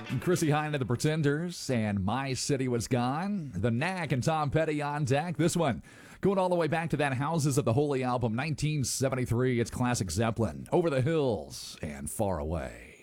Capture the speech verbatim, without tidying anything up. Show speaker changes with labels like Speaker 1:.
Speaker 1: Chrissy Hynde and the Pretenders and My City Was Gone. The Knack and Tom Petty on deck. This one going all the way back to that Houses of the Holy album, nineteen seventy-three. It's classic Zeppelin, Over the Hills and Far Away.